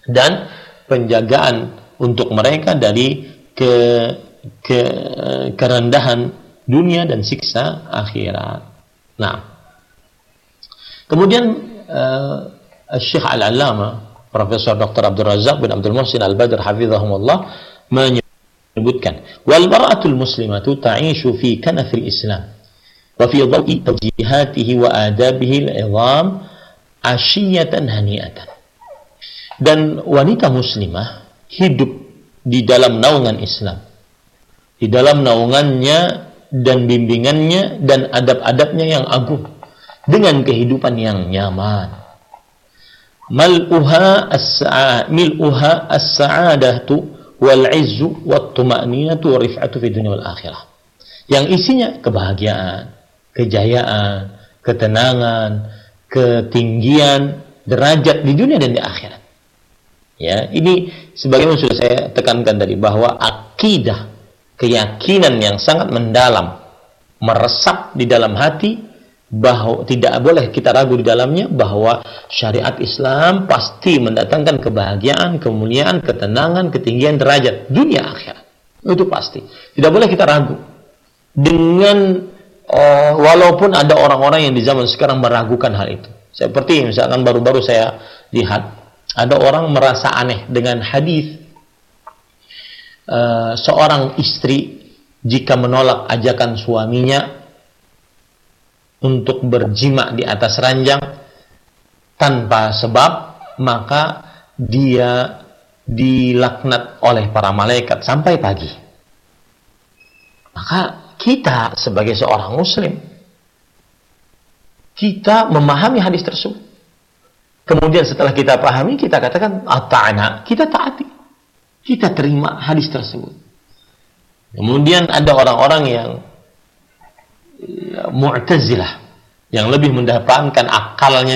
dan penjagaan untuk mereka dari kerendahan dunia dan siksa akhirat. Nah, kemudian Syekh Al-Allamah Profesor Dr. Abdul Razak bin Abdul Muhsin Al-Badr hafizahumullah menyebutkan, wal mar'atul muslimatu ta'ishu fi kanafil Islam wa fi dhawi tawjihatihi wa adabihi al-'idham 'ashiyatan hani'atan. Dan wanita muslimah hidup di dalam naungan Islam, di dalam naungannya dan bimbingannya dan adab-adabnya yang agung, dengan kehidupan yang nyaman. Mil'uha as-sa'adatu wal-'izzu wat-tuma'ninatu wa rif'atu fi dunya wal akhirah. Yang isinya kebahagiaan, kejayaan, ketenangan, ketinggian derajat di dunia dan di akhirat. Ya, ini sebagaimana sudah saya tekankan tadi, bahwa akidah, keyakinan yang sangat mendalam meresap di dalam hati, bahwa tidak boleh kita ragu di dalamnya, bahwa syariat Islam pasti mendatangkan kebahagiaan, kemuliaan, ketenangan, ketinggian derajat dunia akhirat. Itu pasti. Tidak boleh kita ragu. Dengan walaupun ada orang-orang yang di zaman sekarang meragukan hal itu. Seperti misalkan baru-baru saya lihat ada orang merasa aneh dengan hadis seorang istri jika menolak ajakan suaminya untuk berjima di atas ranjang tanpa sebab, maka dia dilaknat oleh para malaikat sampai pagi. Maka kita sebagai seorang muslim, kita memahami hadis tersebut. Kemudian setelah kita pahami, kita katakan ata'na, kita taati, kita terima hadis tersebut. Kemudian ada orang-orang yang Mu'tazilah yang lebih mendepankan akalnya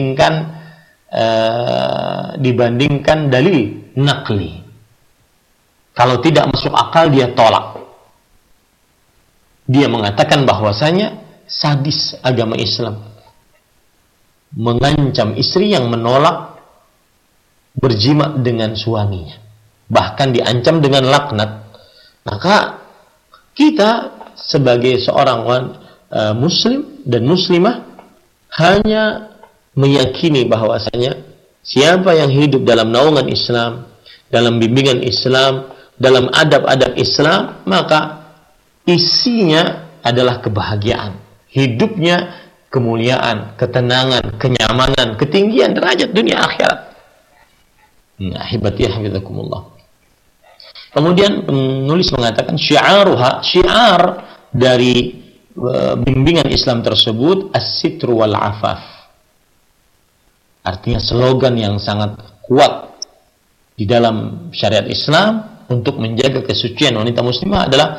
dibandingkan dalil naqli. Kalau tidak masuk akal dia tolak. Dia mengatakan bahwasanya sadis agama Islam mengancam istri yang menolak berjima dengan suaminya, bahkan diancam dengan laknat. Maka kita sebagai seorang muslim dan muslimah hanya meyakini bahwasanya siapa yang hidup dalam naungan Islam, dalam bimbingan Islam, dalam adab-adab Islam, maka isinya adalah kebahagiaan, hidupnya kemuliaan, ketenangan, kenyamanan, ketinggian derajat dunia akhirat. Nah, hibati hafizakumullah. Kemudian penulis mengatakan syiar dari bimbingan Islam tersebut as-sitru wal afaf. Artinya slogan yang sangat kuat di dalam syariat Islam untuk menjaga kesucian wanita muslimah adalah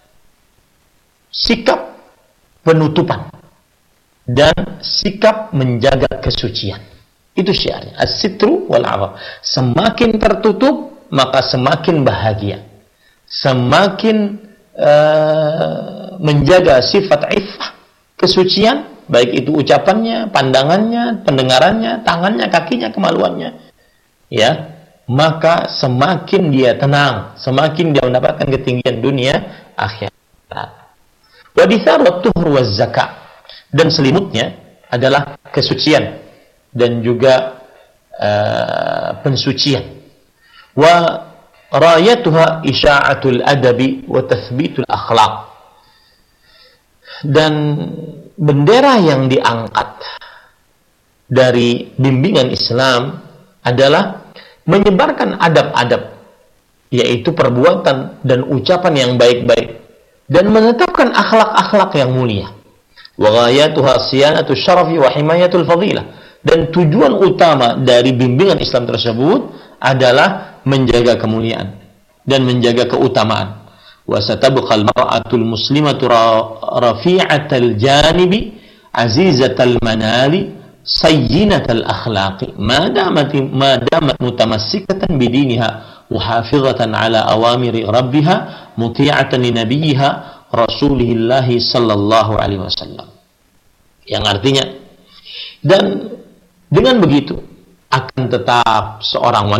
sikap penutupan dan sikap menjaga kesucian. Itu syiarnya, as-sitru wal afaf. Semakin tertutup maka semakin bahagia, semakin menjaga sifat iffah, kesucian, baik itu ucapannya, pandangannya, pendengarannya, tangannya, kakinya, kemaluannya, ya, maka semakin dia tenang, semakin dia mendapatkan ketinggian dunia akhirat. Wa ditharat tuhur wa zakat, dan selimutnya adalah kesucian dan juga pensucian. Wa rayatuha isya'atul adabi wa tathbitul akhlaq, dan bendera yang diangkat dari bimbingan Islam adalah menyebarkan adab-adab, yaitu perbuatan dan ucapan yang baik-baik, dan menetapkan akhlak-akhlak yang mulia. Wa ghayatuha siyanatu syarafi wa himayatul fadilah, dan tujuan utama dari bimbingan Islam tersebut adalah menjaga kemuliaan dan menjaga keutamaan. Wa satabqal mar'atul muslimatu rafi'atal janibi azizatal manali sayyinatal akhlaqi ma damat mutamassikatan bidiniha wa hafizatan ala awamiri rabbiha muti'atan li nabiyha rasulillah sallallahu alaihi wasallam. Yang artinya, dan dengan begitu akan tetap seorang wanita